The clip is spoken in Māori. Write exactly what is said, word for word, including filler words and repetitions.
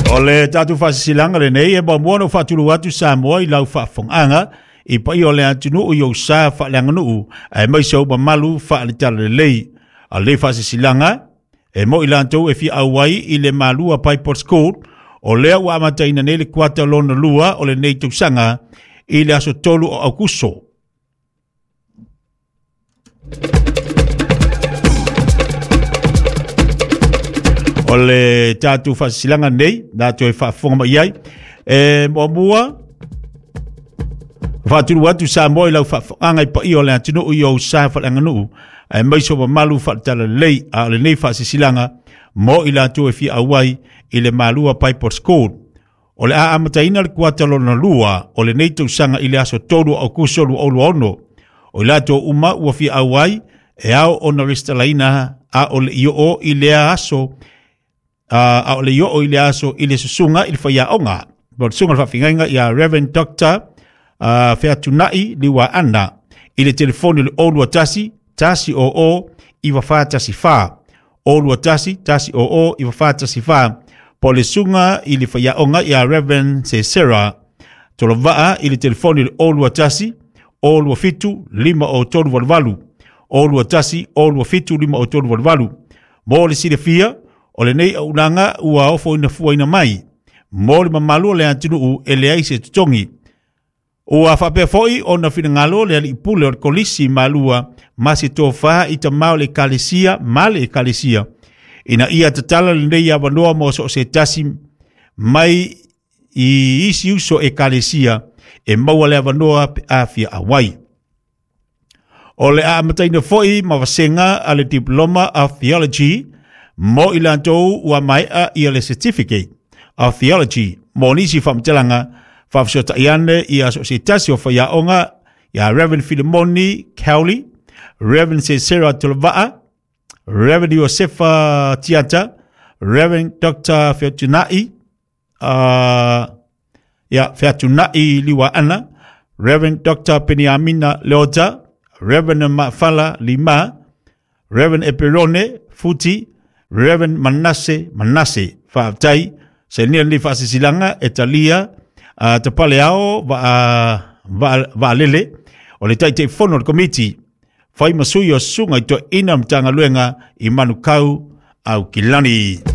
O le tatu whasisilanga le nei e ba moana whaturu atu Samoa I lau whaafonganga I pa I o le atunu o iau sa whaaleanga nuu e mai sau ba malu whaalitala le lei. A le whasisilanga e mo I lantou e fi awai I le malua pai Port School o lea ua amataina nei le kuata lona lua o le nei tausanga I le aso tolu o Aukuso. O le tatu whasilanga nei, nātu e whaafonga mai ai, e mo mua, whaaturu atu sa moi lau whaafonga I pa I o le atinu o I o sa whalanga nuu, e maiso wa malu whaatala lei a le nei whasilanga, mo I lātu e fi awai I le malua pai Port School. O le a amataina le kuata lona lua, o le nei tausanga I le aso tolu au kusolu o luono, o lātu uma ua fi awai, e au o na ristalaina a o le io o I le aso, Uh, a ole yo o ile aso ile susunga ile fa ya onga but sunga fa finga ya Reverend Doctor uh, Featunai liwa ana ile telefoni le olu tasi tasi o o iwa fa tasi fa olu tasi tasi o o iwa fa tasi fa pole sunga ile fa ya onga ya Reverend Cesara tolovaa ile telefoni le olu tasi olu fitu lima o tolu valvalu olu tasi olu fitu lima o tolu valvalu mole sile fia o le nei aunanga ua ofo ina fua ina mai. Mo le mamalu le antinu u ele ai se tutongi. Ua whapea foi o na whina ngalo le ali ipule o kolisi malua masi tō wha I ta mao le kalesia, male e kalesia. Ina ia tatala le nei awanoa mo so se tasi mai I isi uso e kalesia e maua le awanoa a fia awai. O le a mataina foi ma wasenga a le diploma of theology mo I lantou ua mai a I le certificate of theology mo nisi whamtelanga whafsota iane I a sositasi o whaiaonga ia Reverend Philemoni Cowley, Reverend Cesara Tulvaa, Reverend Josefa Tiata, Reverend Doctor Featunai, uh, ia Featunai liwa ana, Reverend Doctor Peniamina Leota, Reverend Mafala Lima, Reverend Eperone Futi, Reverend Manasse Manasse whaatai se nia li whaasisilanga e talia uh, te pale ao wa, uh, wa, wa lele o le taite whono komiti whai masui o sunga I to ina mtanga luenga I manukau au kilani.